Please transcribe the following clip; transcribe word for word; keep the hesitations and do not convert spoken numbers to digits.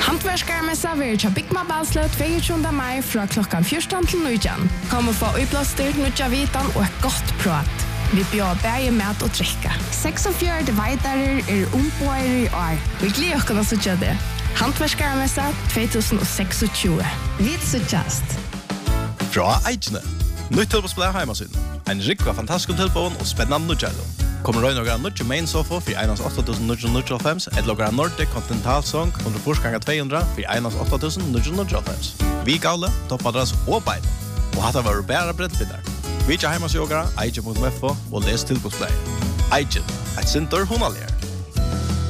Hantverksmessa vil til Bygma Balslø tjueåtte mai fra klokkan fjorton til nitton. Kom og få utblåster, nutja vitan og et godt prat. Vi bjør bæge mat og drikke. seksogfjøruti veitarer er ombøyer i år. Vi gleder oss til å sitte det. Hantverksmessa tjúgv seksogtjúgu. Vi sittast. Fra Eidjene. Nytt tilbåsblad heimasyn. En rikva fantastisk tilbån og spennende nutjalo. Kommer røy noen nutje main sofa for einans åtta tusen nitton nittiofem, et logra Nordic Continental Song under forsganga två hundra for einans åtta tusen nitton nittiofem. Vi gavle, toppadras og bein. Og hatta var bæra brettbindar. Vi tja heimasjogara, eidje punkt f o og les tilbåsblad. Eidje, et sinter hunalier.